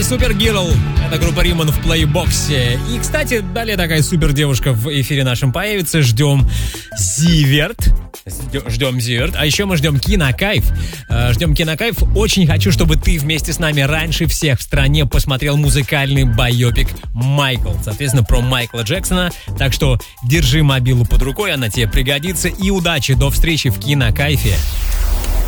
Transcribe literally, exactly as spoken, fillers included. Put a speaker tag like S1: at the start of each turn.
S1: Super Girl. Это группа Риман в плейбоксе. И, кстати, далее такая супер девушка в эфире нашем появится. Ждем Зиверт. Ждем Зиверт. А еще мы ждем Кинокайф. Ждем Кинокайф. Очень хочу, чтобы ты вместе с нами раньше всех в стране посмотрел музыкальный байопик «Майкл». Соответственно, про Майкла Джексона. Так что держи мобилу под рукой, она тебе пригодится. И удачи, до встречи в Кинокайфе.